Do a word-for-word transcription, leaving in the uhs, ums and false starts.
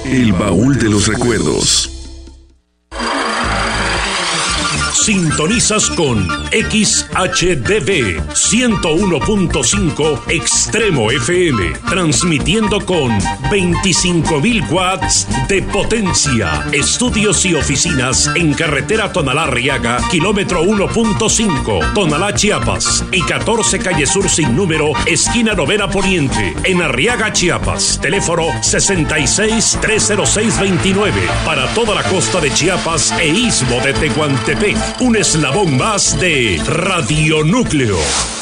El baúl de los recuerdos. Sintonizas con X H D V ciento uno punto cinco Extremo F M, transmitiendo con veinticinco mil watts de potencia. Estudios y oficinas en carretera Tonalá-Arriaga, kilómetro uno punto cinco, Tonalá, Chiapas, y catorce calle Sur sin número, esquina Novena Poniente, en Arriaga, Chiapas. Teléfono sesenta y seis, trescientos seis veintinueve, para toda la costa de Chiapas e istmo de Tehuantepec. Un eslabón más de Radio Núcleo.